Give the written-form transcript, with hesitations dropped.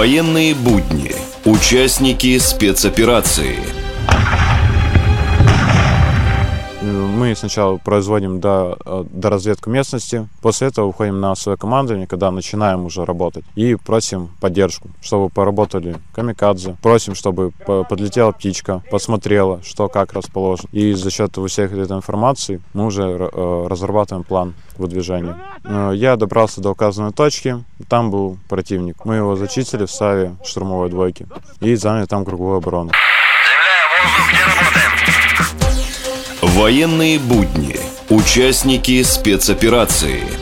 Военные будни. Участники спецоперации. Мы сначала производим доразведку местности, после этого уходим на свое командование, когда начинаем уже работать, и просим поддержку, чтобы поработали камикадзе, просим, чтобы подлетела птичка, посмотрела, что как расположено. И за счет всех этой информации мы уже разрабатываем план выдвижения. Я добрался до указанной точки, там был противник. Мы его зачистили, вставили штурмовой двойки и заняли там круговую оборону. Заявляю воздух, где работаем? Военные будни. Участники спецоперации.